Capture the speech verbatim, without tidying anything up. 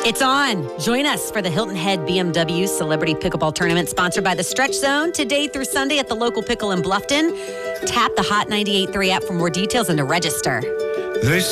It's on. Join us for the Hilton Head B M W Celebrity Pickleball Tournament, sponsored by the Stretch Zone, today through Sunday at the local pickle in Bluffton. Tap the Hot ninety-eight point three app for more details and to register. They